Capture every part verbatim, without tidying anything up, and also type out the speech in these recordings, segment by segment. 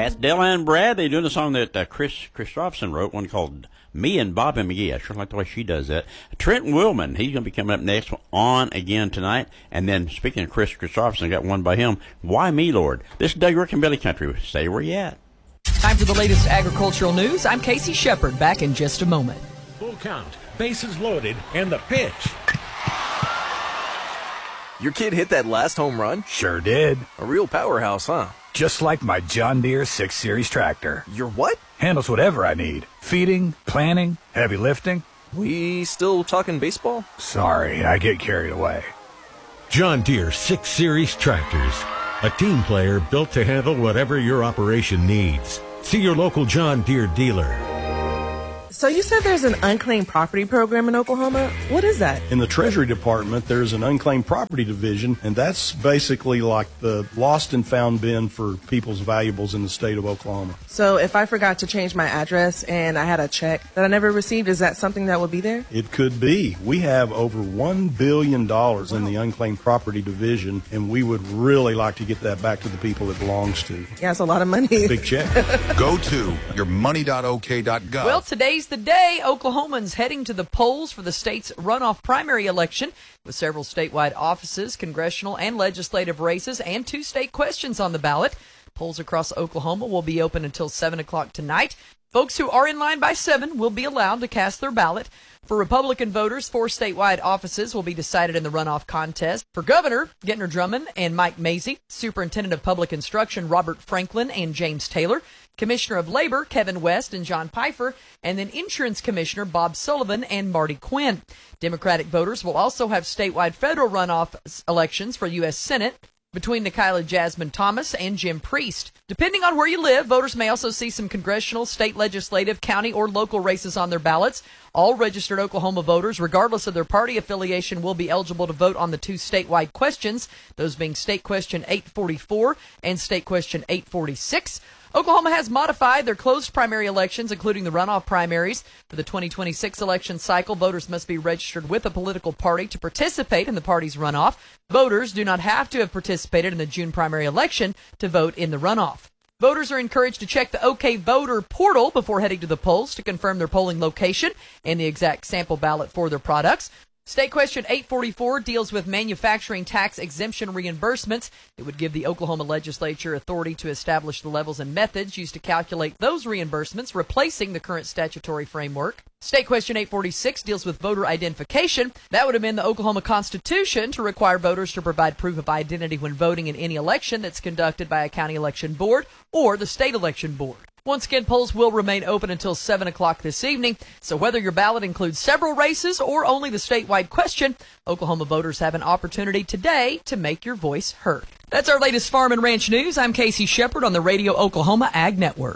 That's Della and Brad. They're doing a song that uh, Chris Christopherson wrote, one called Me and Bobby McGee. I sure like the way she does that. Trent Willman, he's going to be coming up next on again tonight. And then, speaking of Chris Christopherson, I got one by him. Why Me, Lord? This is Doug York in Billy Country. Stay where you at. Time for the latest agricultural news. I'm Casey Shepard, back in just a moment. Full count, bases loaded, and the pitch. Your kid hit that last home run? Sure did. A real powerhouse, huh? Just like my John Deere six series tractor. Your what? Handles whatever I need. Feeding, planting, heavy lifting. We still talking baseball? Sorry, I get carried away. John Deere six series tractors. A team player built to handle whatever your operation needs. See your local John Deere dealer. So you said there's an unclaimed property program in Oklahoma. What is that? In the Treasury Department, there's an unclaimed property division, and that's basically like the lost and found bin for people's valuables in the state of Oklahoma. So if I forgot to change my address and I had a check that I never received, is that something that would be there? It could be. We have over one billion dollars wow. in the unclaimed property division, and we would really like to get that back to the people it belongs to. Yeah, it's a lot of money. Big check. Go to your money dot o k dot gov. Well, today's the day. Oklahomans heading to the polls for the state's runoff primary election, with several statewide offices, congressional and legislative races, and two state questions on the ballot. Polls across Oklahoma will be open until seven o'clock tonight. Folks who are in line by seven will be allowed to cast their ballot. For Republican voters, four statewide offices will be decided in the runoff contest. For Governor, Gentner Drummond and Mike Mazie. Superintendent of Public Instruction, Robert Franklin and James Taylor. Commissioner of Labor, Kevin West and John Pfeiffer. And then Insurance Commissioner, Bob Sullivan and Marty Quinn. Democratic voters will also have statewide federal runoff elections for U S Senate between Nikayla Jasmine Thomas and Jim Priest. Depending on where you live, voters may also see some congressional, state legislative, county, or local races on their ballots. All registered Oklahoma voters, regardless of their party affiliation, will be eligible to vote on the two statewide questions, those being State Question eight forty-four and State Question eight forty-six. Oklahoma has modified their closed primary elections, including the runoff primaries. For the twenty twenty-six election cycle, voters must be registered with a political party to participate in the party's runoff. Voters do not have to have participated in the June primary election to vote in the runoff. Voters are encouraged to check the OK Voter portal before heading to the polls to confirm their polling location and the exact sample ballot for their products. State Question eight forty-four deals with manufacturing tax exemption reimbursements. It would give the Oklahoma legislature authority to establish the levels and methods used to calculate those reimbursements, replacing the current statutory framework. State Question eight forty-six deals with voter identification. That would amend the Oklahoma Constitution to require voters to provide proof of identity when voting in any election that's conducted by a county election board or the state election board. Once again, polls will remain open until seven o'clock this evening, so whether your ballot includes several races or only the statewide question, Oklahoma voters have an opportunity today to make your voice heard. That's our latest farm and ranch news. I'm Casey Shepard on the Radio Oklahoma Ag Network.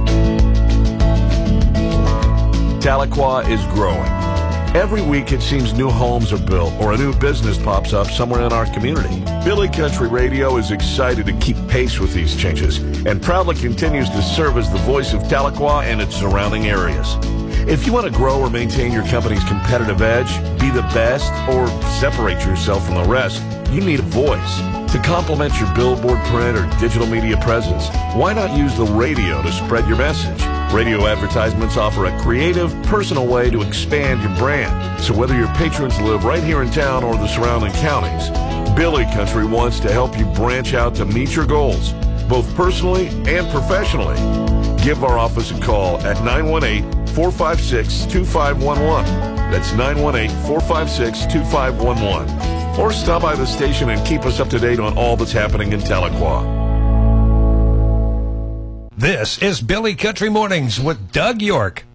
Tahlequah is growing. Every week it seems new homes are built or a new business pops up somewhere in our community. Billy Country Radio is excited to keep pace with these changes and proudly continues to serve as the voice of Tahlequah and its surrounding areas. If you want to grow or maintain your company's competitive edge, be the best, or separate yourself from the rest, you need a voice. To complement your billboard, print, or digital media presence, why not use the radio to spread your message? Radio advertisements offer a creative, personal way to expand your brand. So whether your patrons live right here in town or the surrounding counties, Billy Country wants to help you branch out to meet your goals, both personally and professionally. Give our office a call at nine one eight, four five six, two five one one. That's nine one eight, four five six, two five one one. Or stop by the station and keep us up to date on all that's happening in Tahlequah. This is Billy Country Mornings with Doug York.